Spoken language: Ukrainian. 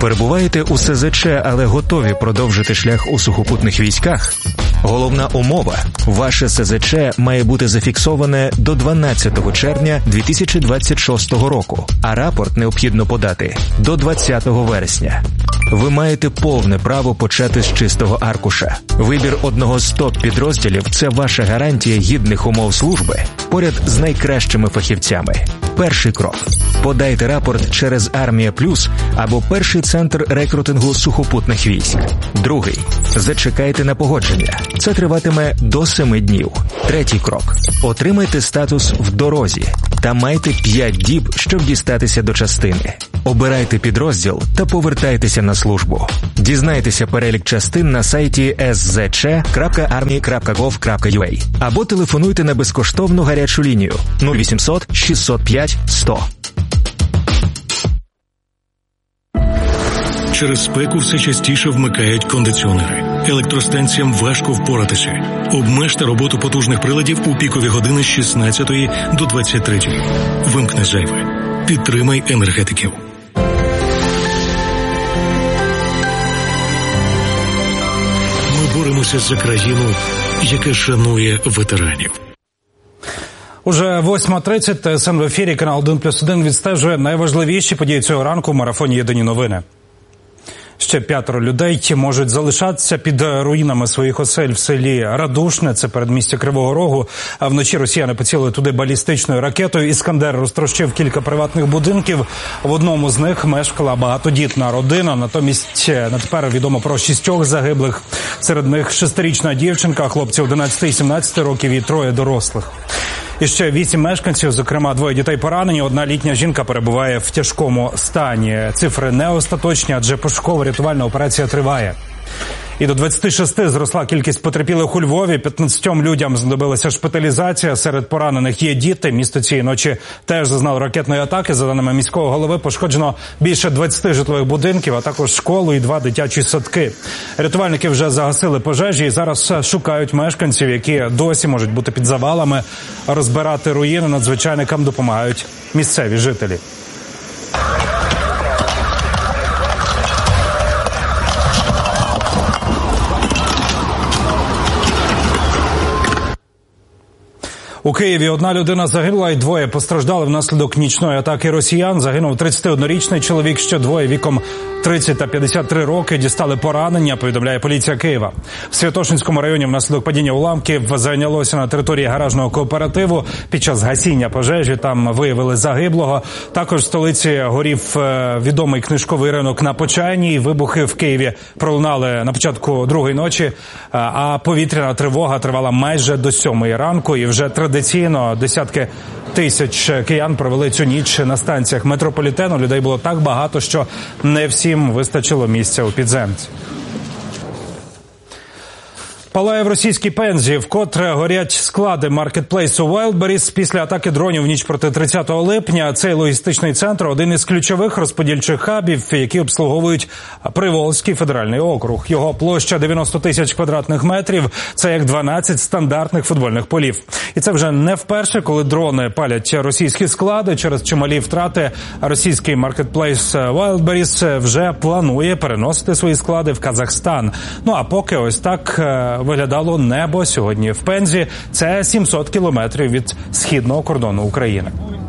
Перебуваєте у СЗЧ, але готові продовжити шлях у сухопутних військах? Головна умова – ваше СЗЧ має бути зафіксоване до 12 червня 2026 року, а рапорт необхідно подати до 20 вересня. Ви маєте повне право почати з чистого аркуша. Вибір одного з топ-підрозділів – це ваша гарантія гідних умов служби поряд з найкращими фахівцями. Перший крок – подайте рапорт через Армія Плюс або перший центр рекрутингу сухопутних військ. Другий – зачекайте на погодження. Це триватиме до 7 днів. Третій крок – отримайте статус в дорозі та майте 5 діб, щоб дістатися до частини. Обирайте підрозділ та повертайтеся на службу. Дізнайтеся перелік частин на сайті szc.army.gov.ua або телефонуйте на безкоштовну гарячу лінію 0800 605 100. Через спеку все частіше вмикають кондиціонери. Електростанціям важко впоратися. Обмежте роботу потужних приладів у пікові години з 16 до 23. Вимкни зайве. Підтримай енергетиків. Ми боремося за країну, яка шанує ветеранів. Уже 8:30, ТСН в ефірі, канал 1+1 відстежує найважливіші події цього ранку в марафоні «Єдині новини». Ще 5 людей можуть залишатися під руїнами своїх осель в селі Радушне, це передмістя Кривого Рогу. А вночі росіяни поцілили туди балістичною ракетою. «Іскандер» розтрощив кілька приватних будинків. В одному з них мешкала багатодітна родина. Натомість на тепер відомо про 6 загиблих. Серед них 6-річна дівчинка, хлопці 11 і 17 років і 3 дорослих. І ще 8 мешканців, зокрема 2 дітей поранені, 1 літня жінка перебуває в тяжкому стані. Цифри не остаточні, адже пошуково-рятувальна операція триває. І до 26 зросла кількість потерпілих у Львові. 15 людям знадобилася шпиталізація. Серед поранених є діти. Місто цієї ночі теж зазнало ракетної атаки. За даними міського голови, пошкоджено більше 20 житлових будинків, а також школу і 2 дитячі садки. Рятувальники вже загасили пожежі і зараз шукають мешканців, які досі можуть бути під завалами. Розбирати руїни надзвичайникам допомагають місцеві жителі. У Києві 1 людина загинула і 2 постраждали внаслідок нічної атаки росіян. Загинув 31-річний чоловік, ще 2 віком 30 та 53 роки дістали поранення, повідомляє поліція Києва. В Святошинському районі внаслідок падіння уламків зайнялося на території гаражного кооперативу. Під час гасіння пожежі там виявили загиблого. Також в столиці горів відомий книжковий ринок на Почайній. Вибухи в Києві пролунали на початку 2-ї ночі, а повітряна тривога тривала майже до 7-ї ранку. І вже традиційно десятки тисяч киян провели цю ніч на станціях метрополітену. Людей було так багато, що не всім вистачило місця у підземці. Палає в російській Пензі, вкотре горять склади маркетплейсу Wildberries після атаки дронів в ніч проти 30 липня. Цей логістичний центр – один із ключових розподільчих хабів, які обслуговують Приволзький федеральний округ. Його площа 90 тисяч квадратних метрів – це як 12 стандартних футбольних полів. І це вже не вперше, коли дрони палять російські склади. Через чималі втрати російський маркетплейс Wildberries вже планує переносити свої склади в Казахстан. Ну а поки ось так виглядало небо сьогодні в Пензі. Це 700 кілометрів від східного кордону України.